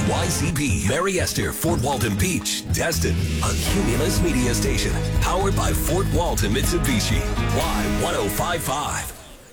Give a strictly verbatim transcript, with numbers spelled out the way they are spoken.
Y C P, Mary Esther, Fort Walton Beach, Destin. A Cumulus media station powered by Fort Walton Mitsubishi. Y ten fifty-five.